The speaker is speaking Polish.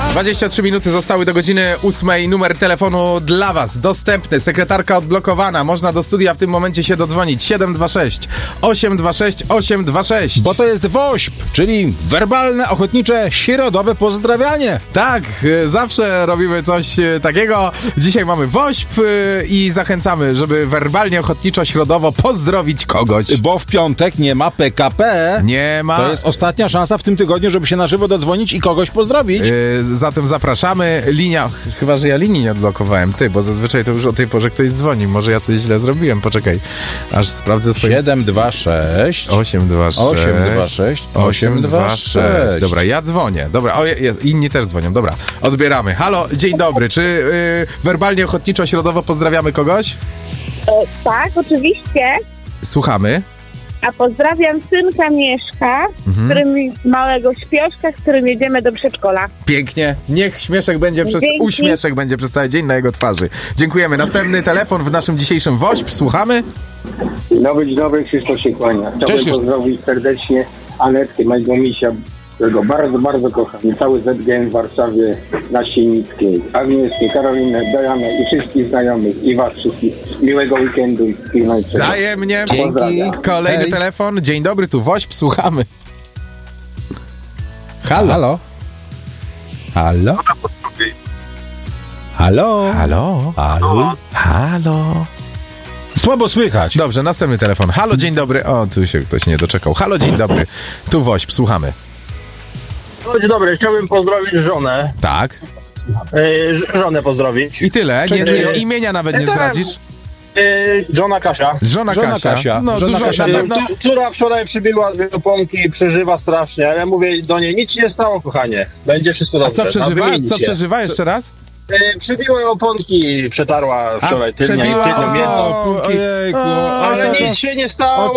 23 minuty zostały do godziny 8. Numer telefonu dla was dostępny. Sekretarka odblokowana. Można do studia w tym momencie się dodzwonić. 726 826 826. Bo to jest WOŚP, czyli werbalne, ochotnicze, środowe pozdrawianie. Tak, zawsze robimy coś takiego. Dzisiaj mamy WOŚP i zachęcamy, żeby werbalnie, ochotniczo, środowo pozdrowić kogoś. Bo w piątek nie ma PKP. Nie ma. To jest ostatnia szansa w tym tygodniu, żeby się na żywo dodzwonić i kogoś pozdrowić. Zatem zapraszamy. Linia, chyba że ja linii nie odblokowałem, bo zazwyczaj to już o tej porze ktoś dzwoni. Może ja coś źle zrobiłem, poczekaj. Aż sprawdzę swoje... 726 826 826. Dobra, ja dzwonię. Dobra, inni też dzwonią. Dobra, odbieramy. Halo, dzień dobry. Czy werbalnie, ochotniczo, środowo pozdrawiamy kogoś? Tak, oczywiście. Słuchamy. A pozdrawiam synka Mieszka, z którym małego śpioszka, z którym jedziemy do przedszkola. Pięknie. Niech śmieszek będzie uśmieszek będzie przez cały dzień na jego twarzy. Dziękujemy. Następny telefon w naszym dzisiejszym WOŚP. Słuchamy. Dzień dobry, Krzysztof się kłania. Chciałbym pozdrowić serdecznie Anetkę, mojego misia, którego bardzo, bardzo kocham. I cały ZGN w Warszawie na Sienickiej. Agnieszkę, Karolinę, Dianę i wszystkich znajomych i was wszystkich. Miłego weekendu. Wzajemnie. Dzięki. Kolejny telefon. Dzień dobry, tu WOŚP. Słuchamy. Halo. Halo. Halo. Halo. Halo. Halo. Halo. Słabo słychać. Dobrze, następny telefon. Halo, dzień dobry. O, tu się ktoś nie doczekał. Halo, dzień dobry. Tu WOŚP, słuchamy. Dzień dobry, chciałbym pozdrowić żonę. Tak. Żonę pozdrowić. I tyle. Imienia nawet nie zdradzisz. Żona Kasia. Żona Kasia. No, Żona dużo Kasia. na pewno. Która wczoraj przybiła dwie pompki, przeżywa strasznie. Ja mówię do niej, nic się nie stało, kochanie. Będzie wszystko A dobrze. co przeżywa? wymienić Co się. przeżywa jeszcze raz? Przybiła oponki, przetarła wczoraj tylnią przebiła jedną. Ojejku. O, Ale nic się nie stało.